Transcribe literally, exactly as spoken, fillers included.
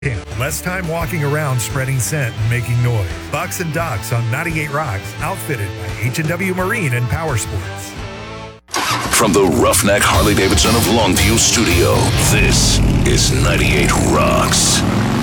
camp. Less time walking around spreading scent and making noise. Bucks and Ducks on ninety-eight Rocks, outfitted by H and W Marine and Power Sports. From the Roughneck Harley-Davidson of Longview studio, this is ninety-eight Rocks.